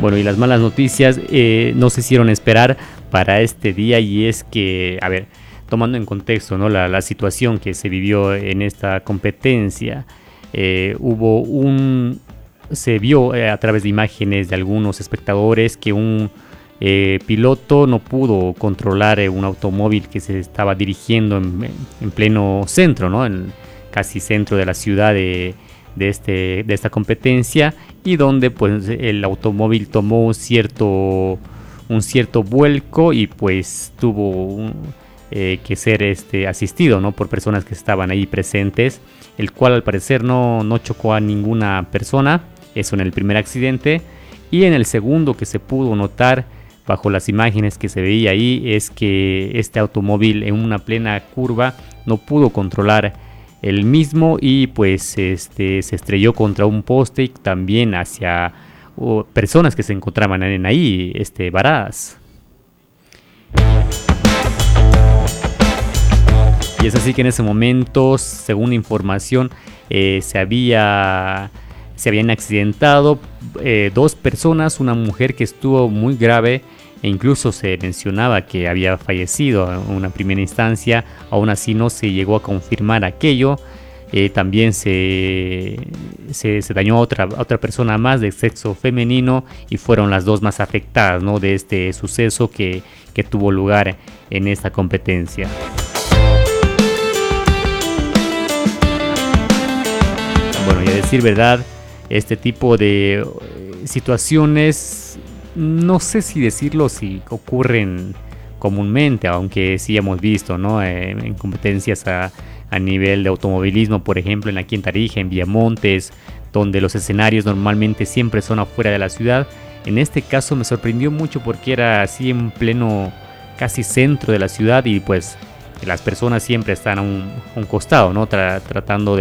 Bueno, y las malas noticias no se hicieron esperar para este día, y es que, a ver, tomando en contexto, ¿no?, la situación que se vivió en esta competencia, hubo se vio a través de imágenes de algunos espectadores que un piloto no pudo controlar un automóvil que se estaba dirigiendo en pleno centro, ¿no?, en casi centro de la ciudad de esta competencia, y donde pues el automóvil tomó un cierto vuelco y pues tuvo que ser asistido, ¿no?, por personas que estaban ahí presentes, el cual al parecer no chocó a ninguna persona. Eso en el primer accidente. Y en el segundo, que se pudo notar bajo las imágenes que se veía ahí, es que este automóvil en una plena curva no pudo controlar el mismo y pues se estrelló contra un poste y también hacia personas que se encontraban ahí varadas. Y es así que en ese momento, según información, se habían accidentado dos personas, una mujer que estuvo muy grave e incluso se mencionaba que había fallecido en una primera instancia. Aún así no se llegó a confirmar aquello. También se dañó a otra persona más de sexo femenino, y fueron las dos más afectadas, ¿no?, de este suceso que tuvo lugar en esta competencia. Bueno, y a decir verdad, este tipo de situaciones, no sé si decirlo, si ocurren comúnmente, aunque sí hemos visto, ¿no?, en competencias a nivel de automovilismo, por ejemplo, aquí en Tarija, en Villamontes, donde los escenarios normalmente siempre son afuera de la ciudad. En este caso me sorprendió mucho porque era así en pleno casi centro de la ciudad, y pues las personas siempre están a un costado, ¿no?, tratando